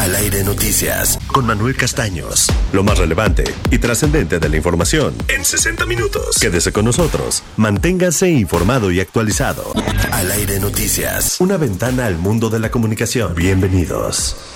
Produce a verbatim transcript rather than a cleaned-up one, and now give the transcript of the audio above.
Al Aire Noticias, con Manuel Castaños. Lo más relevante y trascendente de la información en sesenta minutos. Quédese con nosotros. Manténgase informado y actualizado. Al Aire Noticias, una ventana al mundo de la comunicación. Bienvenidos.